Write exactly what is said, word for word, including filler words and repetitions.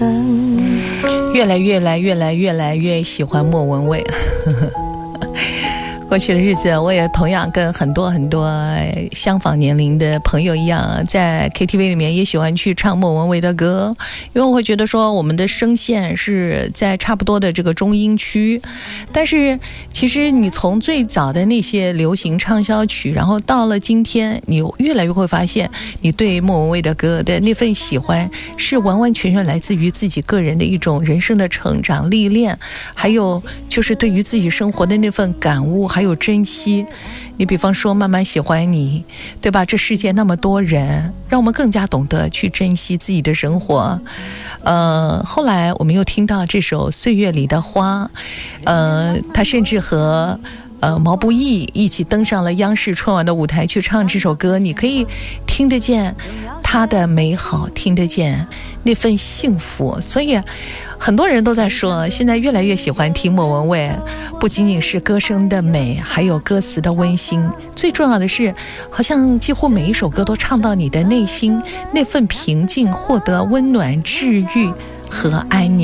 生。 越来越来越来越来越喜欢莫文蔚。过去的日子，我也同样跟很多很多相仿年龄的朋友一样，在 K T V 里面也喜欢去唱莫文蔚的歌，因为我会觉得说我们的声线是在差不多的这个中音区。但是其实你从最早的那些流行畅销曲，然后到了今天，你越来越会发现你对莫文蔚的歌的那份喜欢是完完全全来自于自己个人的一种人生的成长历练，还有就是对于自己生活的那份感悟还有珍惜。你比方说慢慢喜欢你，对吧？这世界那么多人，让我们更加懂得去珍惜自己的生活。呃，后来我们又听到这首《岁月里的花》，呃，他甚至和呃毛不易一起登上了央视春晚的舞台去唱这首歌，你可以听得见他的美好，听得见那份幸福。所以很多人都在说，现在越来越喜欢听莫文蔚，不仅仅是歌声的美，还有歌词的温馨。最重要的是，好像几乎每一首歌都唱到你的内心那份平静，获得温暖、治愈和安宁。